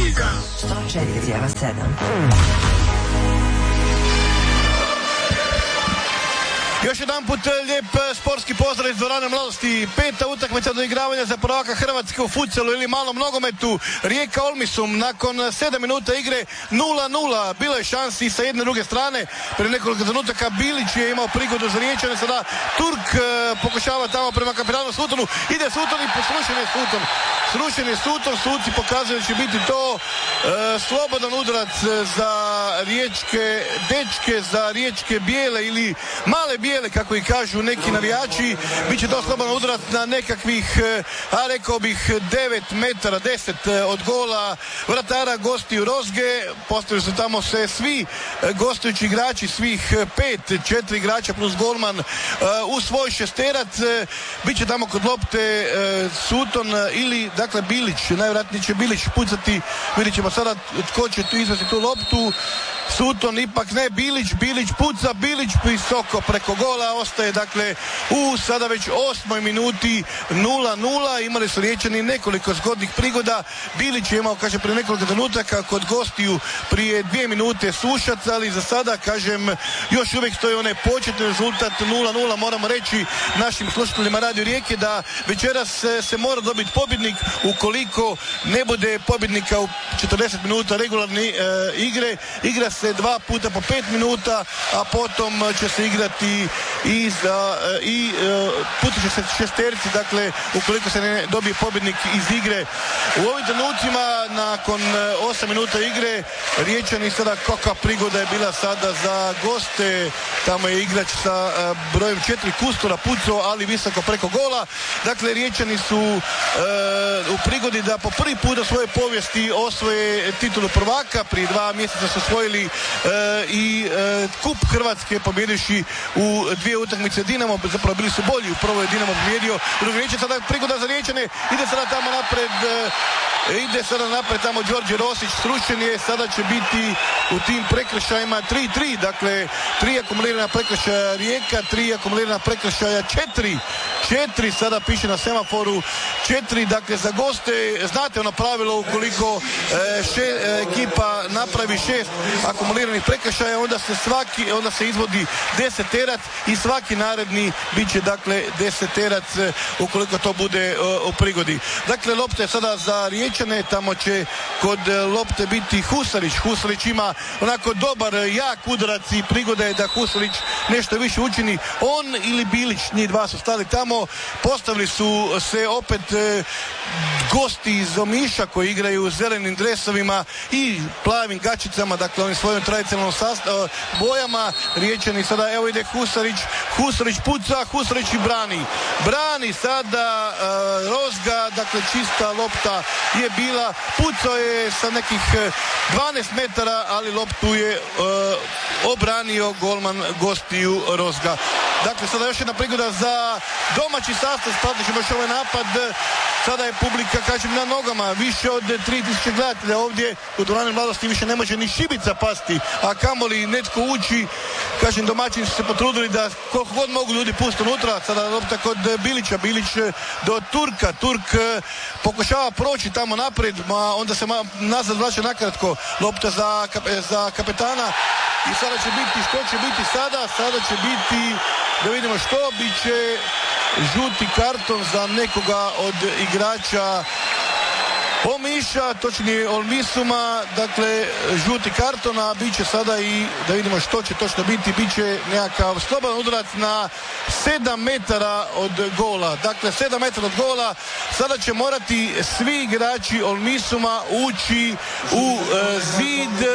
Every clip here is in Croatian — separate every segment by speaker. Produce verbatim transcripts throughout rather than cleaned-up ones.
Speaker 1: sto četiri zarez sedam.
Speaker 2: Još jedan put lijep sportski pozdrav iz dvorane Mladosti. Peta utakmica do igravanja za prvaka Hrvatske u futsalu ili malom nogometu. Rijeka Olmisum nakon sedam minuta igre nula nula. Bilo je šansi sa jedne druge strane. Prije nekoliko trenutaka Bilić je imao prigodu za Riječane. Sada Turk pokušava tamo prema kapitanu Sutonu. Ide Suton i srušen je Suton. Srušen je Suton. Suci pokazuju da će biti to e, slobodan udarac za riječke dečke, za riječke bijele ili male bijele, kako i kažu neki navijači. Biće to slobodan udarac na nekakvih, a rekao bih devet metara, deset od gola vratara gostiju Rozge. Postavili su tamo se svi gostujući igrači, svih pet, četiri igrača plus golman u svoj šesterac. Biće tamo kod lopte Suton ili dakle Bilić, najvjerojatnije će Bilić pucati. Vidjet ćemo sada tko će tu izvesti tu loptu. Suton ipak ne, Bilić, Bilić puca, Bilić visoko preko gola, ostaje dakle u sada već osmoj minuti nula nula. Imali su Riječani nekoliko zgodnih prigoda. Bilić je imao, kaže, prije nekoliko trenutaka kod gostiju prije dvije minute Sušac, ali za sada, kažem, još uvijek stoji onaj početni rezultat nula nula. Moramo reći našim slušateljima Radio Rijeke da večeras se, se mora dobiti pobjednik. Ukoliko ne bude pobjednika u četrdeset minuta regularne e, igre, igra se dva puta po pet minuta, a potom će se igrati i za i puta će se šesterci, dakle ukoliko se ne dobije pobjednik iz igre. U ovim trenucima nakon osam minuta igre Riječani sada, kakva prigoda je bila sada za goste, tamo je igrač sa brojem četiri Kustura pucao, ali visoko preko gola. Dakle Riječani su e, u prigodi da po prvi put u svojoj povijesti osvoje titulu prvaka. Prije dva mjeseca su osvojili E, i e, kup Hrvatske pobjediši u dvije utakmice Dinamo, zapravo bili su bolji, u prvoj je Dinamo pobjedio, drugi Riječani, sada prigoda za Riječane, ide sada tamo napred e, ide sada napred tamo Đorđe Rosić, srušen je, sada će biti u tim prekršajima tri tri, dakle tri akumulirana prekršaja Rijeka, tri akumulirana prekršaja četiri, četiri sada piše na semaforu, četiri, dakle za goste, znate ono pravilo, ukoliko e, še, e, ekipa napravi šest akumuliranih prekršaja, onda se svaki, onda se izvodi deseterac i svaki naredni bit će dakle deseterac ukoliko to bude uh, u prigodi. Dakle, lopta je sada za Riječane, tamo će kod lopte biti Husarić. Husarić ima onako dobar, jak udarac i prigoda je da Husarić nešto više učini. On ili Bilić, njih dva su stali tamo, postavili su se opet uh, gosti iz Omiša koji igraju u zelenim dresovima i plavim gačicama, dakle oni svojom tradicionalnom sastav, bojama. Riječani sada, evo ide Husarić, Husarić puca, Husarić i brani. Brani sada uh, Rozga, dakle čista lopta je bila, pucao je sa nekih dvanaest metara, ali loptu je uh, obranio golman gostiju Rozga. Dakle, sada još jedna prigoda za domaći sastav, pratit ćemo još ovaj napad. Sada je publika, kažem, na nogama, više od tri tisuće gledatelja ovdje u dvorani Mladosti, više ne može ni šibica pasti, a kamoli netko ući. Kažem, domaćini su se potrudili da koliko god mogu ljudi pusti unutra. Sada lopta kod Bilića, Bilić do Turka, Turk pokušava proći tamo naprijed, ma onda se ma, nazad vraća nakratko, lopta za, za kapetana i sada će biti, što će biti sada? Sada će biti, da vidimo što, bit će žuti karton za nekoga od igrača Omiša, točnije Olmisuma, dakle žuti karton, a bit će sada i da vidimo što će točno biti, bit će nekakav slobodan udarac na sedam metara od gola, dakle sedam metara od gola. Sada će morati svi igrači Olmisuma ući u e, zid.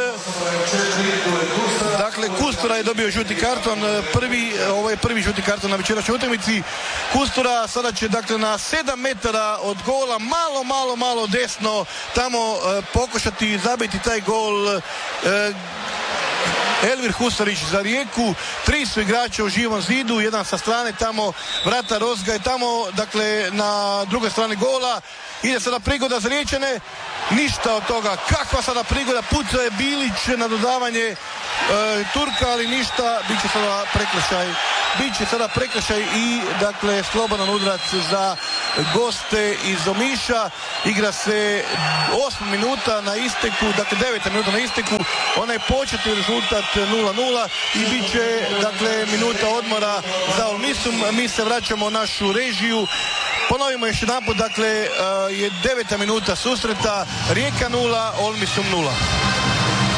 Speaker 2: Dakle Kustura je dobio žuti karton, prvi, ovo je prvi žuti karton na večerašnjoj utakmici. Kustura sada će dakle na sedam metara od gola, malo, malo, malo desno tamo e, pokušati zabiti taj gol. e, Elvir Husarić za Rijeku, tri su igrača u živom zidu, jedan sa strane tamo, vrata Rozga je tamo, dakle na drugoj strani gola. Ide sada prigoda za Riječane, ništa od toga. Kakva sada prigoda, pucao je Bilić na dodavanje e, Turka, ali ništa, bit će sada prekršaj. Bit će sada prekršaj i dakle slobodan udarac za goste iz Omiša. Igra se osam minuta na isteku, dakle devet minuta na isteku, onaj početni rezultat nula nula i bit će dakle minuta odmora za Olmisum. Mi se vraćamo u našu režiju. Ponovimo još jedanput, dakle je deveta minuta susreta, Rijeka nula, Olmisum nula.